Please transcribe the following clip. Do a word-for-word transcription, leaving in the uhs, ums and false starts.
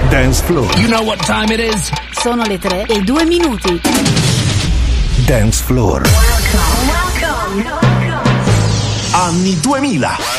Dance Floor. You know what time it is? Sono le tre e due minuti. Dance Floor. Welcome, welcome, welcome. Anni duemila.